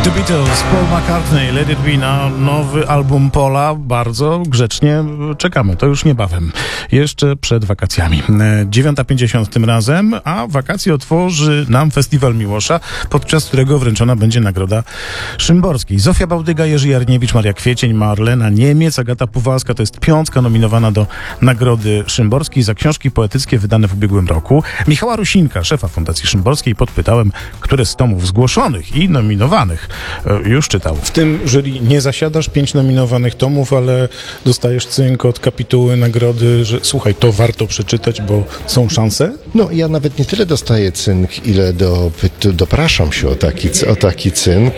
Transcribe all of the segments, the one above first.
The Beatles, Paul McCartney, Let It Be na nowy album Paula. Bardzo grzecznie czekamy, to już niebawem. Jeszcze przed wakacjami. 9:50 tym razem, a wakacje otworzy nam Festiwal Miłosza, podczas którego wręczona będzie Nagroda Szymborskiej. Zofia Bałdyga, Jerzy Jarniewicz, Maria Kwiecień, Marlena Niemiec, Agata Puwalska. To jest piątka nominowana do Nagrody Szymborskiej za książki poetyckie wydane w ubiegłym roku. Michała Rusinka, szefa Fundacji Szymborskiej, podpytałem, które z tomów zgłoszonych i nominowanych już czytał. W tym jury nie zasiadasz, 5 nominowanych tomów, ale dostajesz cynk od kapituły nagrody, że słuchaj, to warto przeczytać, bo są szanse? No, ja nawet nie tyle dostaję cynk, ile dopraszam się o taki cynk,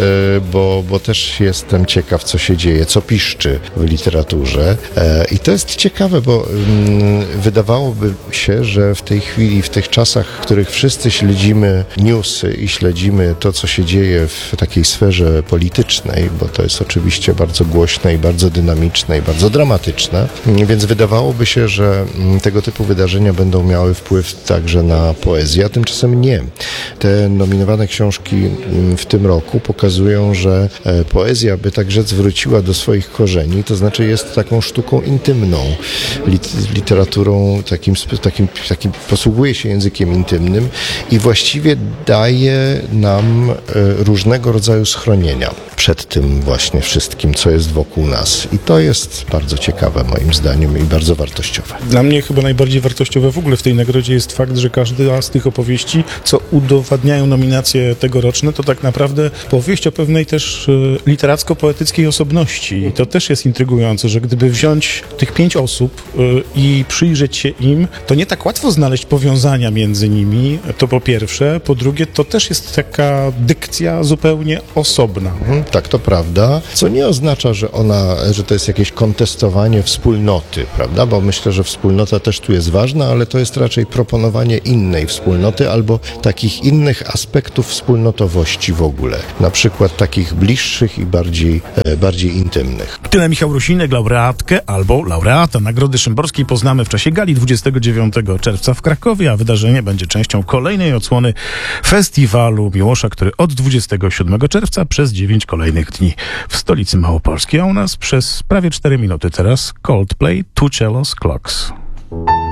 bo też jestem ciekaw, co się dzieje, co piszczy w literaturze. I to jest ciekawe, bo wydawałoby się, że w tej chwili, w tych czasach, w których wszyscy śledzimy newsy i śledzimy to, co się dzieje w takiej sferze politycznej, bo to jest oczywiście bardzo głośne i bardzo dynamiczne i bardzo dramatyczne, więc wydawałoby się, że tego typu wydarzenia będą miały wpływ także na poezję, a tymczasem nie. Te nominowane książki w tym roku pokazują, że poezja, by tak rzec, wróciła do swoich korzeni, to znaczy jest taką sztuką intymną, literaturą, takim posługuje się językiem intymnym i właściwie daje nam różnego rodzaju schronienia przed tym właśnie wszystkim, co jest wokół nas. I to jest bardzo ciekawe moim zdaniem i bardzo wartościowe. Dla mnie chyba najbardziej wartościowe w ogóle w tej nagrodzie jest fakt, że każda z tych opowieści, co udowadniają nominacje tegoroczne, to tak naprawdę powieść o pewnej też literacko-poetyckiej osobności. I to też jest intrygujące, że gdyby wziąć tych 5 osób i przyjrzeć się im, to nie tak łatwo znaleźć powiązania między nimi, to po pierwsze. Po drugie, to też jest taka dykcja zupełnie osobna. Tak, to prawda, co nie oznacza, że to jest jakieś kontestowanie wspólnoty, prawda, bo myślę, że wspólnota też tu jest ważna, ale to jest raczej proponowanie innej wspólnoty albo takich innych aspektów wspólnotowości w ogóle, na przykład takich bliższych i bardziej intymnych. Tyle Michał Rusinek, laureatkę albo laureata Nagrody Szymborskiej poznamy w czasie gali 29 czerwca w Krakowie, a wydarzenie będzie częścią kolejnej odsłony Festiwalu Miłosza, który od 27 czerwca przez 9 kolejnych dni w stolicy Małopolskiej, a u nas przez prawie 4 minuty teraz Coldplay, Two Cellos Clocks.